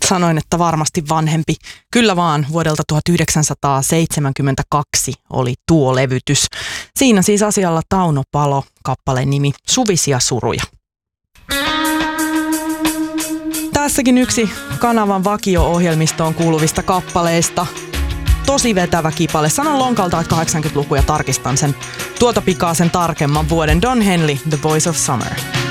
Sanoin, että varmasti vanhempi. Kyllä vaan, vuodelta 1972 oli tuo levytys. Siinä siis asialla Tauno Palo, kappaleen nimi Suvisia suruja. Tässäkin yksi kanavan vakio-ohjelmistoon kuuluvista kappaleista. Tosi vetävä kipale. Sanon lonkalta, että 80-luku ja tarkistan sen tuota pikaa sen tarkemman vuoden. Don Henley, The Voice of Summer.